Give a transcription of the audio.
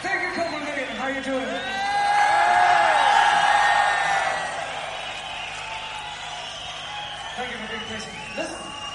Thank you, Copenhagen. How you doing? Thank you for being patient. Listen.